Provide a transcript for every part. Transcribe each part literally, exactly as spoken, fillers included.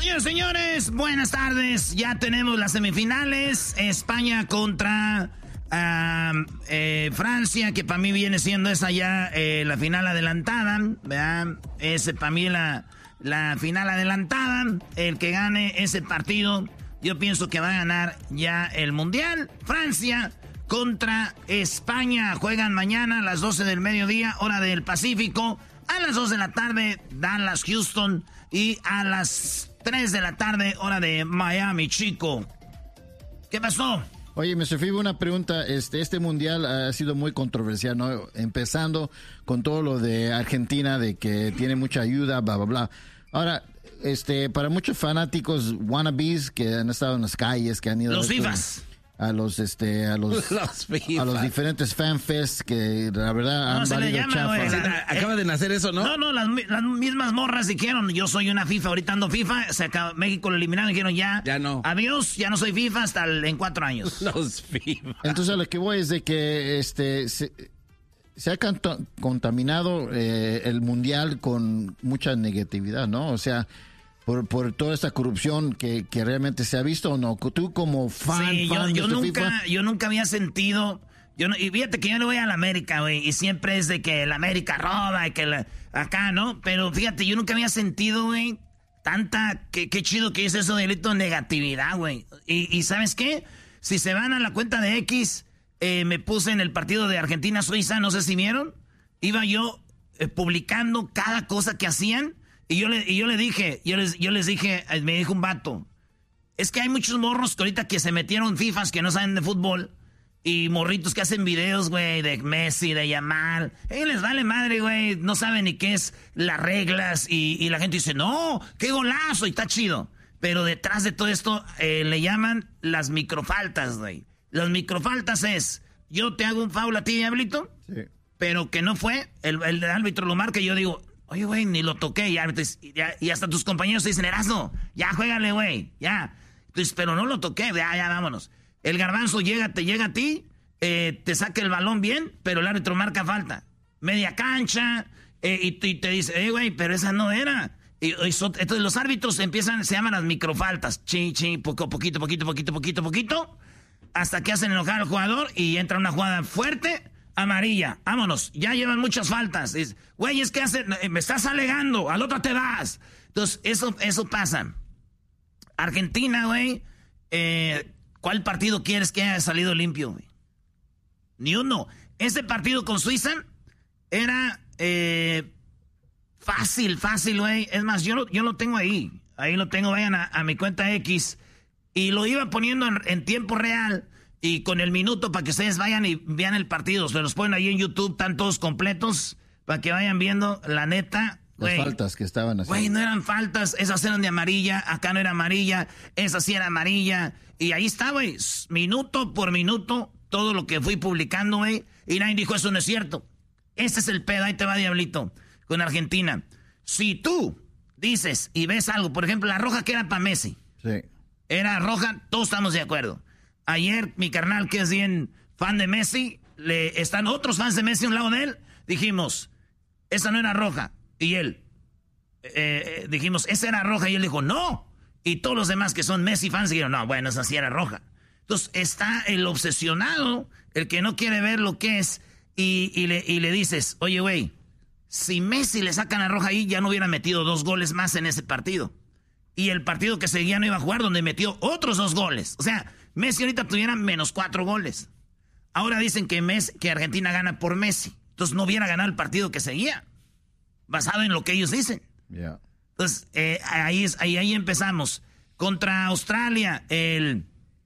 Señores, señores, buenas tardes. Ya tenemos las semifinales. España contra uh, eh, Francia, que para mí viene siendo esa ya eh, la final adelantada. ¿Verdad? Ese para mí la, la final adelantada. El que gane ese partido, yo pienso que va a ganar ya el Mundial. Francia contra España. Juegan mañana a las doce del mediodía, hora del Pacífico. A las dos de la tarde, Dallas, Houston. Y a las tres de la tarde, hora de Miami, chico. ¿Qué pasó? Oye, mister Fibo, una pregunta. Este, este mundial ha sido muy controversial, ¿no? Empezando con todo lo de Argentina, de que tiene mucha ayuda, bla, bla, bla. Ahora, este, para muchos fanáticos wannabes que han estado en las calles, que han ido... Los FIFAs. A los, este, a los, los a los diferentes fanfests que la verdad han no, valido llama, chafa. Wey, la, Acaba eh, de nacer eso, ¿no? No, no, las, las mismas morras dijeron, yo soy una FIFA, ahorita ando FIFA, se acaba, México lo eliminaron, dijeron ya, ya no. Adiós, ya no soy FIFA hasta el, en cuatro años. Los FIFA. Entonces a lo que voy es de que este se, se ha canto, contaminado eh, el mundial con mucha negatividad, ¿no? O sea, Por, por toda esta corrupción que, que realmente se ha visto o no. Tú como fan, sí, fan yo, yo de nunca, FIFA. yo nunca había sentido, yo no, y fíjate que yo le voy a la América, güey, y siempre es de que la América roba y que la, acá, ¿no? Pero fíjate, yo nunca había sentido, güey, tanta, qué chido que es eso de delito negatividad, güey. Y, y ¿sabes qué? Si se van a la cuenta de X, eh, me puse en el partido de Argentina-Suiza, no sé si vieron, iba yo eh, publicando cada cosa que hacían. Y yo le, y yo le dije, yo les, yo les dije, me dijo un vato, es que hay muchos morros que ahorita que se metieron FIFAs que no saben de fútbol y morritos que hacen videos, güey, de Messi, de Yamal. A ellos les vale madre, güey, no saben ni qué es las reglas y, y la gente dice, no, qué golazo y está chido. Pero detrás de todo esto eh, le llaman las microfaltas, güey. Las microfaltas es, yo te hago un foul a ti, Diablito, sí, pero que no fue, el, el árbitro lo marca y yo digo... Oye, güey, ni lo toqué, ya, ya, y hasta tus compañeros te dicen, Erasno, ya, juégale, güey, ya. Entonces, pero no lo toqué, ya, ya, vámonos. El Garbanzo llega, te llega a ti, eh, te saca el balón bien, pero el árbitro marca falta. Media cancha, eh, y, y te dice, eh, güey, pero esa no era. Y, y, entonces los árbitros empiezan, se llaman las microfaltas. Chi, chi, poco, poquito, poquito, poquito, poquito, poquito, hasta que hacen enojar al jugador y entra una jugada fuerte. Amarilla, vámonos, ya llevan muchas faltas. Güey, es que hace, me estás alegando, al otro te vas. Entonces, eso, eso pasa. Argentina, güey, eh, ¿cuál partido quieres que haya salido limpio, güey? Ni uno. Ese partido con Suiza era eh, fácil, fácil, güey. Es más, yo lo, yo lo tengo ahí. Ahí lo tengo, vayan a, a mi cuenta X. Y lo iba poniendo en, en tiempo real. Y con el minuto para que ustedes vayan y vean el partido. Se los ponen ahí en YouTube, están todos completos, para que vayan viendo la neta. Las wey, faltas que estaban haciendo. Güey, no eran faltas, esas eran de amarilla, acá no era amarilla, esa sí era amarilla. Y ahí está, güey, minuto por minuto, todo lo que fui publicando, güey. Y nadie dijo, eso no es cierto. Este es el pedo, ahí te va, Diablito, con Argentina. Si tú dices y ves algo, por ejemplo, la roja que era para Messi. Sí. Era roja, todos estamos de acuerdo. Ayer, mi carnal, que es bien fan de Messi, le están otros fans de Messi a un lado de él. Dijimos, esa no era roja. Y él, eh, eh, dijimos, esa era roja. Y él dijo, no. Y todos los demás que son Messi fans dijeron, no, bueno, esa sí era roja. Entonces está el obsesionado, el que no quiere ver lo que es. Y, y, le, y le dices, oye, güey, si Messi le sacan la roja ahí, ya no hubiera metido dos goles más en ese partido. Y el partido que seguía no iba a jugar, donde metió otros dos goles. O sea, Messi ahorita tuviera menos cuatro goles. Ahora dicen que, Messi, que Argentina gana por Messi. Entonces no hubiera ganado el partido que seguía. Basado en lo que ellos dicen. Yeah. Entonces, eh, ahí, es, ahí, ahí empezamos. Contra Australia, el,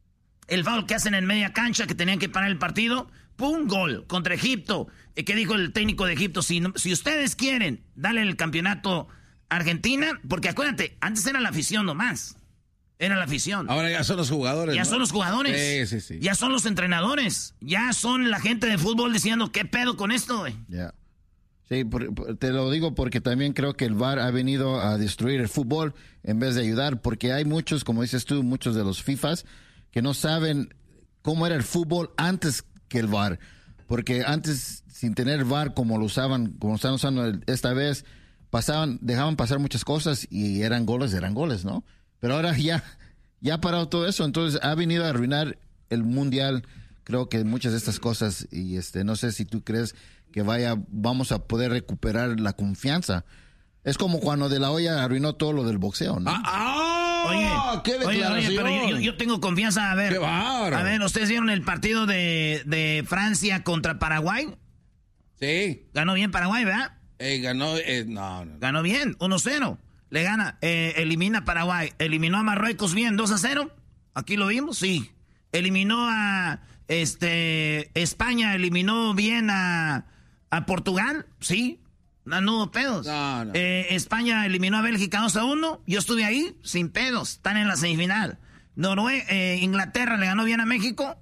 el foul que hacen en media cancha, que tenían que parar el partido. ¡Pum! Gol. Contra Egipto. Eh, ¿Qué dijo el técnico de Egipto? Si, si ustedes quieren darle el campeonato a Argentina, porque acuérdate, antes era la afición nomás. Era la afición. Ahora ya son los jugadores. Ya ¿no? son los jugadores. Sí, sí, sí. Ya son los entrenadores. Ya son la gente de fútbol diciendo, ¿qué pedo con esto, güey? Ya. Yeah. Sí, por, por, te lo digo porque también creo que el V A R ha venido a destruir el fútbol en vez de ayudar, porque hay muchos, como dices tú, muchos de los FIFAs que no saben cómo era el fútbol antes que el V A R. Porque antes, sin tener V A R como lo usaban, como lo están usando esta vez, pasaban, dejaban pasar muchas cosas y eran goles, eran goles, ¿no? Pero ahora ya, ya ha parado todo eso, entonces ha venido a arruinar el mundial. Creo que muchas de estas cosas, y este, no sé si tú crees que vaya, vamos a poder recuperar la confianza. Es como cuando De La Hoya arruinó todo lo del boxeo, ¿no? ¡Ah! ah oye, ¡Qué oye, declaración! oye, pero yo, yo tengo confianza. A ver, ¡Qué bárbaro! A ver, ¿ustedes vieron el partido de, de Francia contra Paraguay? Sí. Ganó bien Paraguay, ¿verdad? Eh, ganó, eh, no, no. Ganó bien, uno cero. Le gana, eh, elimina a Paraguay. Eliminó a Marruecos bien, dos a cero. Aquí lo vimos, sí. Eliminó a este España, eliminó bien a, a Portugal, sí. No, no hubo pedos. No, no. Eh, España eliminó a Bélgica dos a uno. Yo estuve ahí, sin pedos. Están en la semifinal. Noruega, eh, Inglaterra le ganó bien a México.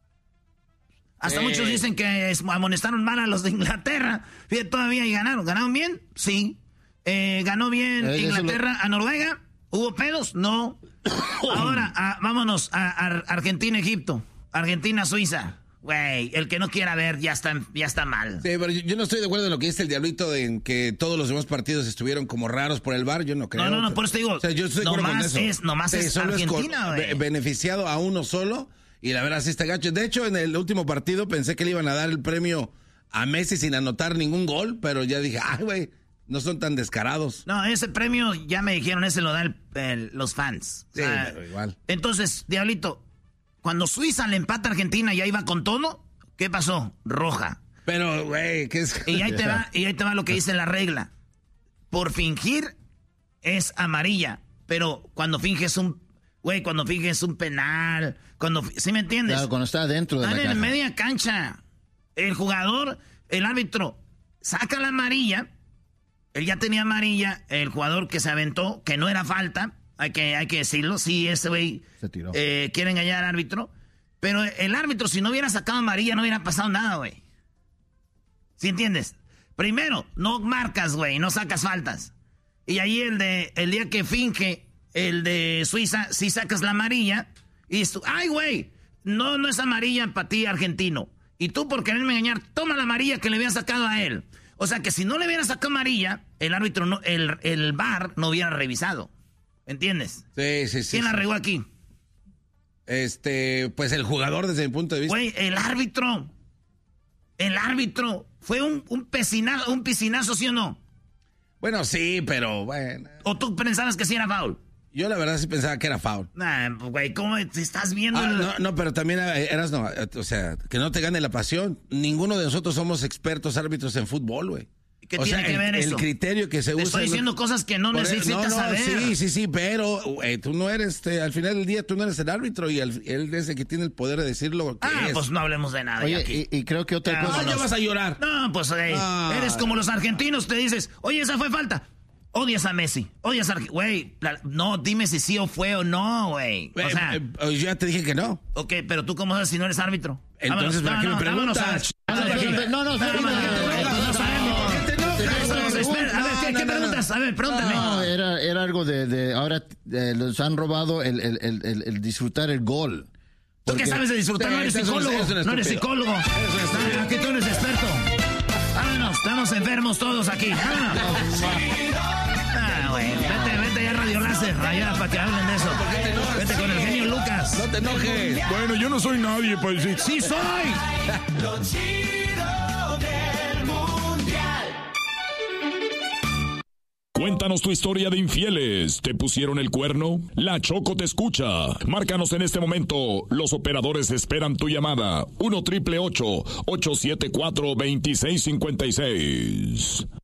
Hasta eh. muchos dicen que amonestaron mal a los de Inglaterra. Fíjate, todavía y ganaron. ¿Ganaron bien? Sí. Eh, ¿Ganó bien eh, Inglaterra lo... a Noruega? ¿Hubo pedos? No. Ahora, a, vámonos a, a Argentina-Egipto. Argentina-Suiza. Güey, el que no quiera ver ya está, ya está mal. Sí, pero yo, yo no estoy de acuerdo en lo que dice el Diablito de en que todos los demás partidos estuvieron como raros por el V A R. Yo no creo. No, no, no, por eso te digo. O sea, yo estoy de acuerdo con eso. Es, nomás sí, es Argentina, es beneficiado a uno solo y la verdad sí está gacho. De hecho, en el último partido pensé que le iban a dar el premio a Messi sin anotar ningún gol, pero ya dije, ay, güey, no son tan descarados. No, ese premio, ya me dijeron, ese lo dan los fans. Sí, o sea, pero igual. Entonces, Diablito, cuando Suiza le empata a Argentina y ahí va con todo, ¿qué pasó? Roja. Pero, güey, ¿qué es? Y ahí te va, y ahí te va lo que dice la regla. Por fingir es amarilla, pero cuando finges un, güey, cuando finges un penal, cuando, ¿sí me entiendes? Claro, cuando está dentro de Están la en caja. media cancha. El jugador, el árbitro, saca la amarilla. Él ya tenía amarilla. El jugador que se aventó, que no era falta, hay que, hay que decirlo. Sí, ese güey eh, quiere engañar al árbitro. Pero el árbitro, si no hubiera sacado amarilla, no hubiera pasado nada, güey. ¿Sí entiendes? Primero, no marcas, güey, no sacas faltas. Y ahí el de el día que finge, el de Suiza, sí sacas la amarilla. Y dices tú, ay, güey, no, no es amarilla para ti, argentino. Y tú, por quererme engañar, toma la amarilla que le había sacado a él. O sea, que si no le hubiera sacado amarilla, el árbitro, no, el, el V A R no hubiera revisado. ¿Entiendes? Sí, sí, sí. ¿Quién sí. la regó aquí? Este, pues el jugador desde mi punto de vista. Güey, el árbitro. El árbitro. Fue un, un, piscinazo, un piscinazo, ¿sí o no? Bueno, sí, pero bueno. ¿O tú pensabas que sí era foul? Yo la verdad sí pensaba que era foul. Nah, güey, ¿cómo te estás viendo? Ah, el... no, no, pero también eras, no, o sea, que no te gane la pasión. Ninguno de nosotros somos expertos árbitros en fútbol, güey. ¿Qué o tiene sea, que ver el, eso? El criterio que se te usa... Estoy diciendo lo... cosas que no Por necesitas no, no, saber. Sí, sí, sí, pero güey, tú no eres, este, al final del día tú no eres el árbitro y el, él es el que tiene el poder de decir lo que ah, es. pues no hablemos de nada. Oye, aquí. Y, y creo que otra ah, cosa... No, ya vas a llorar. No, pues hey, ah. eres como los argentinos, te dices, oye, esa fue falta. Odias a Messi, odias a... Güey, no, dime si sí o fue o no, güey. O Eh, sea... eh, eh, yo ya te dije que no. Ok, pero tú cómo sabes si no eres árbitro. Entonces, ¿para qué me preguntas? No, no, no, no sabemos. A ver, ¿qué, ¿qué preguntas? A ver, pregúntame. No, era, era algo de, de ahora eh, los han robado el, el, el, el, el disfrutar el gol. ¿Tú qué sabes de disfrutar? No eres psicólogo. No eres psicólogo. Aquí tú eres experto. Vámonos, estamos enfermos todos aquí. Vámonos. Ah, güey, vete, vete ya a Radio Láser, allá para que hablen de eso. Vete con el genio Lucas. No te enojes. Bueno, yo no soy nadie para decir. ¡Sí soy! Lo chido del mundial. Cuéntanos tu historia de infieles. ¿Te pusieron el cuerno? La Choco te escucha. Márcanos en este momento. Los operadores esperan tu llamada. uno triple ocho, ocho siete cuatro, dos seis cinco seis.